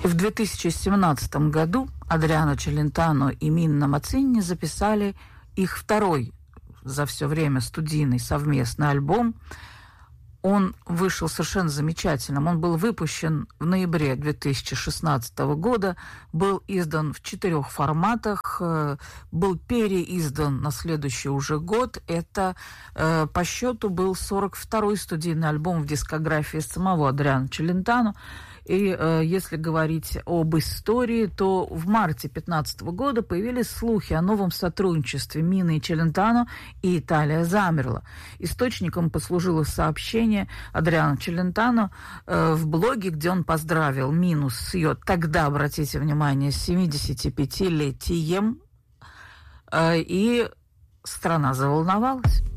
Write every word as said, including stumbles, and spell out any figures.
И в две тысячи семнадцатом году Адриано Челентано и Минна Мацини записали их второй за все время студийный совместный альбом. Он вышел совершенно замечательным. Он был выпущен в ноябре две тысячи шестнадцатого года, был издан в четырех форматах, был переиздан на следующий уже год. Это э, по счету был сорок второй студийный альбом в дискографии самого Адриано Челентано. И э, если говорить об истории, то в марте две тысячи пятнадцатого года появились слухи о новом сотрудничестве Мины и Челентано, и Италия замерла. Источником послужило сообщение Адриано Челентано э, в блоге, где он поздравил Мину с ее, тогда, обратите внимание, семидесятипятилетием, э, и страна заволновалась.